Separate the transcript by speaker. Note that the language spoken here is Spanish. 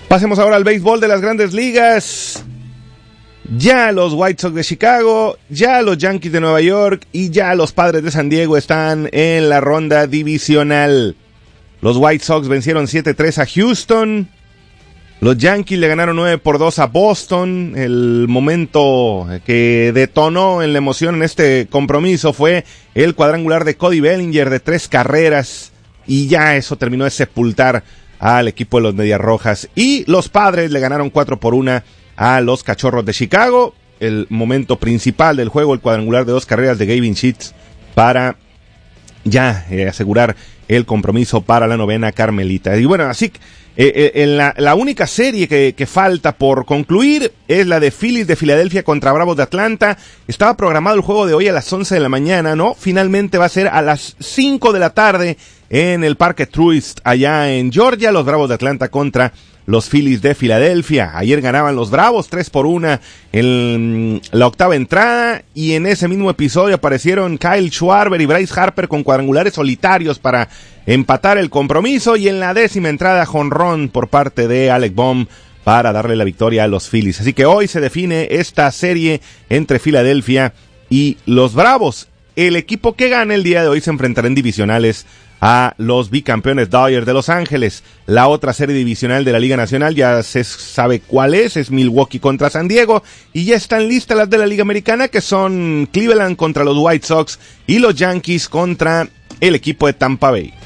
Speaker 1: Pasemos ahora al béisbol de las Grandes Ligas. Ya los White Sox de Chicago, ya los Yankees de Nueva York y ya los Padres de San Diego están en la ronda divisional. Los White Sox vencieron 7-3 a Houston. Los Yankees le ganaron 9-2 a Boston. El momento que detonó en la emoción en este compromiso fue el cuadrangular de Cody Bellinger de 3 carreras. Y ya eso terminó de sepultar al equipo de los Medias Rojas. Y los Padres le ganaron 4-1 a los Cachorros de Chicago. El momento principal del juego, el cuadrangular de 2 carreras de Gavin Sheets para ya asegurar el compromiso para la novena Carmelita. Y bueno, así la única serie que falta por concluir es la de Phillies de Filadelfia contra Bravos de Atlanta. Estaba programado el juego de hoy a las 11 de la mañana, ¿no? Finalmente va a ser a las 5 de la tarde en el Parque Truist, allá en Georgia, los Bravos de Atlanta contra los Phillies de Filadelfia. Ayer ganaban los Bravos 3-1 en la octava entrada, y en ese mismo episodio aparecieron Kyle Schwarber y Bryce Harper con cuadrangulares solitarios para empatar el compromiso, y en la 10ª entrada jonrón por parte de Alec Bohm para darle la victoria a los Phillies. Así que hoy se define esta serie entre Filadelfia y los Bravos. El equipo que gane el día de hoy se enfrentará en divisionales a los bicampeones Dodgers de Los Ángeles. La otra serie divisional de la Liga Nacional ya se sabe cuál es Milwaukee contra San Diego, y ya están listas las de la Liga Americana, que son Cleveland contra los White Sox y los Yankees contra el equipo de Tampa Bay.